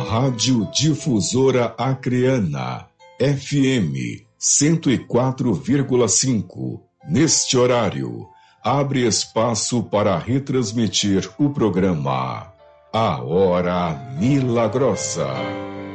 Rádio Difusora Acreana, FM 104,5. Neste horário, abre espaço para retransmitir o programa A Hora Milagrosa.